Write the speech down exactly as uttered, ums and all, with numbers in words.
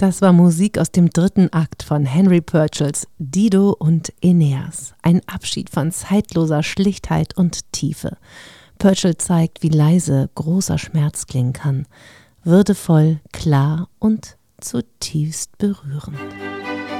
Das war Musik aus dem dritten Akt von Henry Purcells Dido und Aeneas. Ein Abschied von zeitloser Schlichtheit und Tiefe. Purcell zeigt, wie leise großer Schmerz klingen kann. Würdevoll, klar und zutiefst berührend.